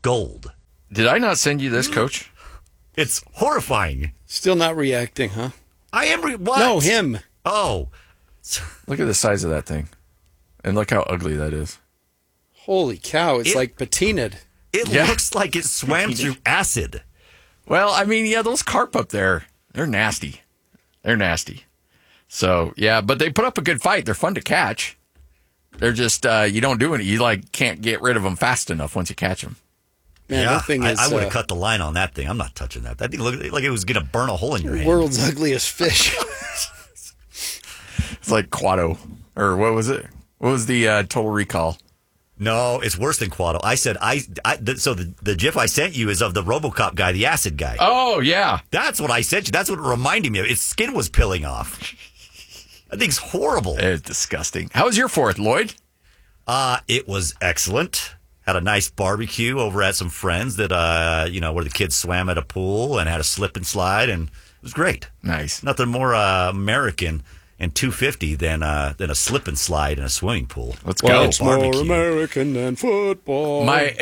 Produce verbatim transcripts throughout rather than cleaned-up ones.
gold. Did I not send you this, Coach? It's horrifying. Still not reacting, huh? I am. Re- what? No, him. Oh. Look at the size of that thing. And look how ugly that is. Holy cow, it's It- like patinaed. It Yeah. looks like it swam through acid. Well, I mean, yeah, those carp up there, they're nasty. They're nasty. So, yeah, but they put up a good fight. They're fun to catch. They're just, uh, you don't do it. You, like, can't get rid of them fast enough once you catch them. Man, yeah, that thing is I, I would have uh, cut the line on that thing. I'm not touching that. That thing looked like it was going to burn a hole in your hand. world's ugliest fish. It's like Quado. Or what was it? What was the uh, Total Recall? No, it's worse than Quado. I said, I, I th- so the, the GIF I sent you is of the RoboCop guy, the acid guy. Oh, yeah. That's what I sent you. That's what it reminded me of. Its skin was peeling off. That thing's horrible. It's disgusting. How was your fourth, Lloyd? Uh, it was excellent. Had a nice barbecue over at some friends that, uh, you know, where the kids swam at a pool and had a slip and slide, and it was great. Nice. Nothing more uh, American and two fifty than uh, than a slip and slide in a swimming pool. Let's Well, go. it's more Barbecue. American than football. My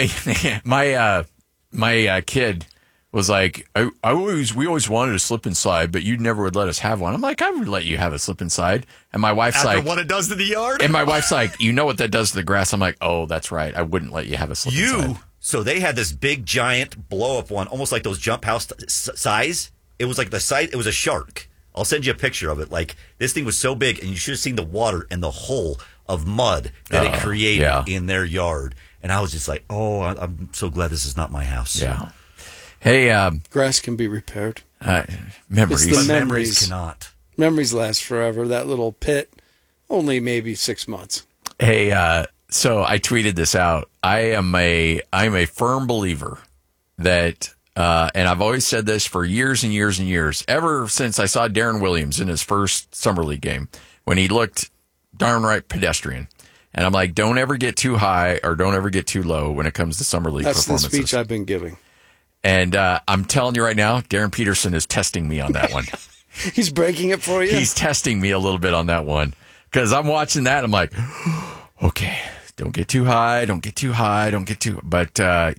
my uh, my uh, kid was like, I, I always we always wanted a slip and slide, but you never would let us have one. I'm like, I would let you have a slip and slide. And my wife's After like, what it does to the yard? and my wife's like, you know what that does to the grass? I'm like, oh, that's right. I wouldn't let you have a slip and You, slide. so they had this big, giant blow-up one, almost like those jump house t- s- size. It was like the size, it was a shark. I'll send you a picture of it. Like, this thing was so big, and you should have seen the water and the hole of mud that it Oh, created yeah. in their yard. And I was just like, oh, I- I'm so glad this is not my house. Yeah. Hey, um, Grass can be repaired. uh, memories. It's But the memories memories. cannot. Memories last forever. That little pit, only maybe six months. Hey, uh, so I tweeted this out. I am a I'm a firm believer that, uh, and I've always said this for years and years and years, ever since I saw Darren Williams in his first summer league game when he looked darn right pedestrian. And I'm like, don't ever get too high or don't ever get too low when it comes to summer league That's the performances. speech I've been giving. And uh, I'm telling you right now, Darren Peterson is testing me on that one. He's breaking it for you. He's testing me a little bit on that one because I'm watching that. I'm like, okay, don't get too high, don't get too high, don't get too. But uh,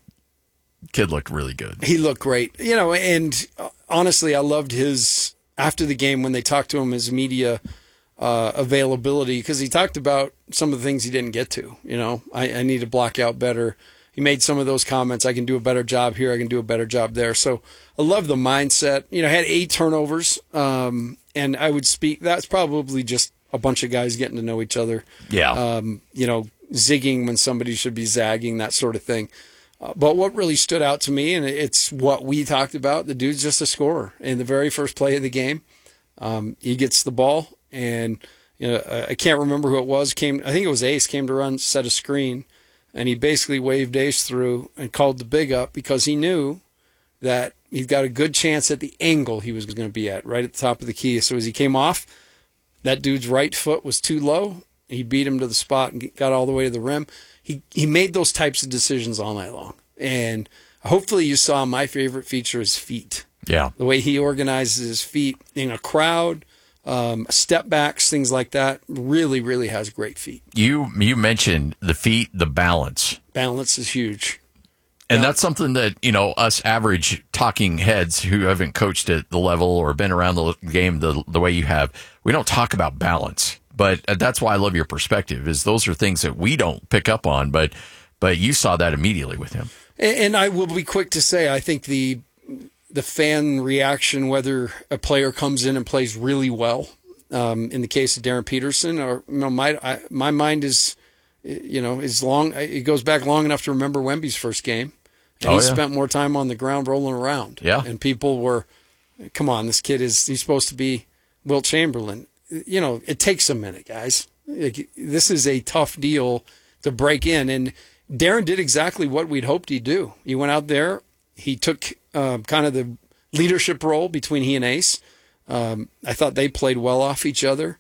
kid looked really good. He looked great, you know. And uh, honestly, I loved his after the game when they talked to him, his media uh, availability, because he talked about some of the things he didn't get to. You know, I, I need to block out better. He made some of those comments. I can do a better job here. I can do a better job there. So I love the mindset. You know, had eight turnovers, um, and I would speak. That's probably just a bunch of guys getting to know each other. Yeah. Um, you know, zigging when somebody should be zagging, that sort of thing. Uh, but what really stood out to me, and it's what we talked about, the dude's just a scorer. In the very first play of the game, um, he gets the ball, and you know, I can't remember who it was. Came, I think it was Ace, came to run, set a screen, and he basically waved Ace through and called the big up because he knew that he's got a good chance at the angle he was going to be at, right at the top of the key. So as he came off, that dude's right foot was too low. He beat him to the spot and got all the way to the rim. He he made those types of decisions all night long. And hopefully you saw my favorite feature, his feet. Yeah. The way he organizes his feet in a crowd, um, step backs, things like that. Really, really has great feet. You you mentioned the feet, the balance. Balance is huge. And Yeah. that's something that, you know, us average talking heads who haven't coached at the level or been around the game the the way you have, we don't talk about balance. But that's why I love your perspective, is those are things that we don't pick up on, but but you saw that immediately with him. And, and I will be quick to say, I think the the fan reaction, whether a player comes in and plays really well, um, in the case of Darren Peterson, or you know, my I, my mind is, you know, is long. It goes back long enough to remember Wemby's first game, and Oh, he yeah. spent more time on the ground rolling around. Yeah. And people were, come on, this kid is he's supposed to be Wilt Chamberlain. You know, it takes a minute, guys. Like, this is a tough deal to break in, and Darren did exactly what we'd hoped he'd do. He went out there. He took uh, kind of the leadership role between he and Ace. Um, I thought they played well off each other,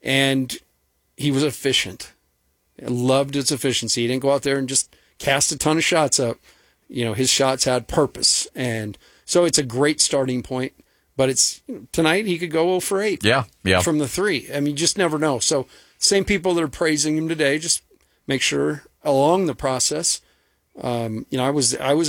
and he was efficient. I loved his efficiency. He didn't go out there and just cast a ton of shots up. You know, his shots had purpose, and so it's a great starting point. But it's you know, tonight he could go zero for eight. Yeah, yeah. From the three. I mean, you just never know. So same people that are praising him today, just make sure along the process. Um, you know, I was I was